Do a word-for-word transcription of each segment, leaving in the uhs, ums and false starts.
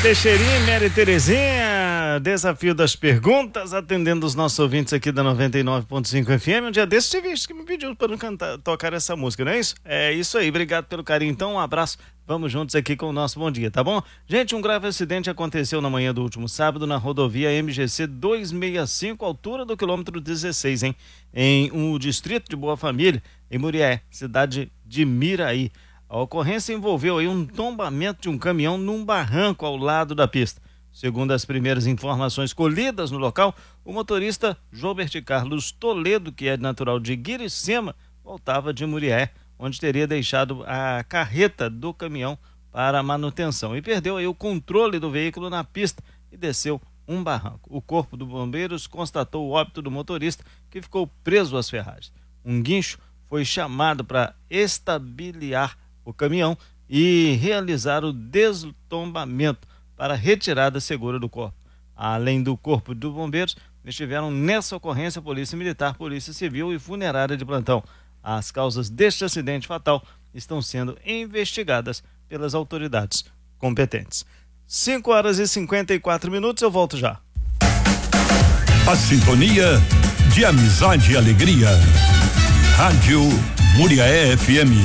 Teixeirinha e Mary Terezinha, desafio das perguntas, atendendo os nossos ouvintes aqui da noventa e nove ponto cinco F M. Um dia desses tive visto que me pediu para cantar, tocar essa música, não é isso? É isso aí, obrigado pelo carinho. Então, um abraço, vamos juntos aqui com o nosso bom dia, tá bom? Gente, um grave acidente aconteceu na manhã do último sábado na rodovia M G C duzentos e sessenta e cinco, altura do quilômetro dezesseis, hein? Em um distrito de Boa Família, em Murié, cidade de Miraí. A ocorrência envolveu aí um tombamento de um caminhão num barranco ao lado da pista. Segundo as primeiras informações colhidas no local, o motorista Jobert Carlos Toledo, que é natural de Guiricema, voltava de Murié, onde teria deixado a carreta do caminhão para manutenção e perdeu aí o controle do veículo na pista e desceu um barranco. O corpo dos bombeiros constatou o óbito do motorista, que ficou preso às ferragens. Um guincho foi chamado para estabilizar o caminhão e realizar o destombamento para retirada segura do corpo. Além do corpo dos bombeiros, estiveram nessa ocorrência Polícia Militar, Polícia Civil e Funerária de plantão. As causas deste acidente fatal estão sendo investigadas pelas autoridades competentes. cinco horas e cinquenta e quatro minutos, eu volto já. A sintonia de amizade e alegria. Rádio Muriaé F M.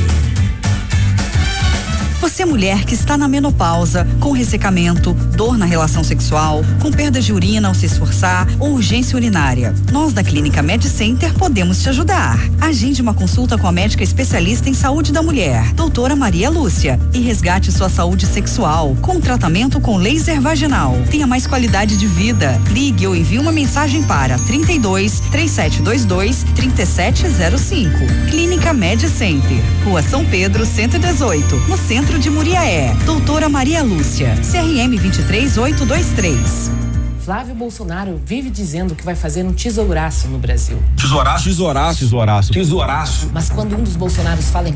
Você, mulher que está na menopausa, com ressecamento, dor na relação sexual, com perda de urina ao se esforçar ou urgência urinária, nós da Clínica Med Center podemos te ajudar. Agende uma consulta com a médica especialista em saúde da mulher, doutora Maria Lúcia, e resgate sua saúde sexual com tratamento com laser vaginal. Tenha mais qualidade de vida. Ligue ou envie uma mensagem para trinta e dois, três sete dois dois, trinta e sete zero cinco. Clínica Med Center, Rua São Pedro, cento e dezoito, no centro de Muriaé. Doutora Maria Lúcia, C R M dois três oito dois três. Flávio Bolsonaro vive dizendo que vai fazer um tesouraço no Brasil. Tesouraço? Tesouraço. Tesouraço. Tesouraço. Mas quando um dos Bolsonaros fala em